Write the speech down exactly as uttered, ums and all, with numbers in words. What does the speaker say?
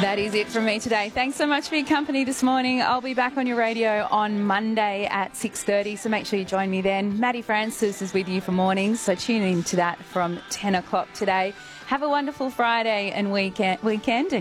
That is it from me today. Thanks so much for your company this morning. I'll be back on your radio on Monday at six thirty, so make sure you join me then. Maddie Francis is with you for mornings, so tune in to that from ten o'clock today. Have a wonderful Friday and weekend. weekend and